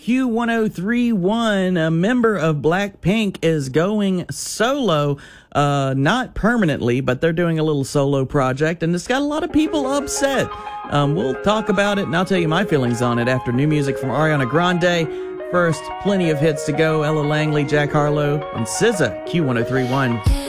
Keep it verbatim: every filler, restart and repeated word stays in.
Q one oh three point one, a member of Blackpink is going solo, uh, not permanently, but they're doing a little solo project, and it's got a lot of people upset. Um, we'll talk about it, and I'll tell you my feelings on it after new music from Ariana Grande. First, plenty of hits to go. Ella Langley, Jack Harlow, and S Z A, Q one oh three point one.